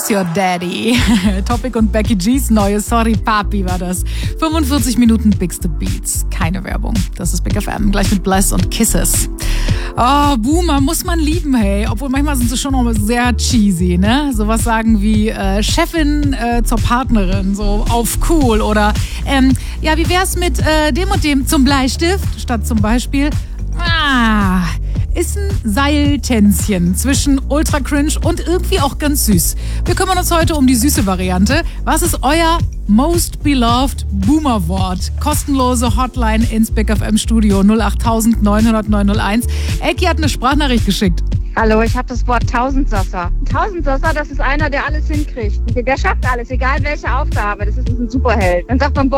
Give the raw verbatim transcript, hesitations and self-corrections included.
Who's Your Daddy? Topic und Becky G's neue Sorry Papi war das. fünfundvierzig Minuten Bigste Beats. Keine Werbung. Das ist Big F M. Gleich mit Bless und Kisses. Oh, Boomer muss man lieben, hey. Obwohl manchmal sind sie schon noch sehr cheesy, ne? Sowas sagen wie äh, Chefin äh, zur Partnerin, so auf cool. Oder, ähm, ja, wie wär's mit äh, dem und dem zum Bleistift? Statt zum Beispiel, ah... ist ein Seiltänzchen zwischen ultra cringe und irgendwie auch ganz süß. Wir kümmern uns heute um die süße Variante. Was ist euer most beloved Boomer-Wort? Kostenlose Hotline ins Big F M Studio null acht neun null null neun null eins. Ecki hat eine Sprachnachricht geschickt. Hallo, ich habe das Wort Tausendsasser. Tausendsasser, das ist einer, der alles hinkriegt. Der schafft alles, egal welche Aufgabe. Das ist ein Superheld. Dann sagt man, boah,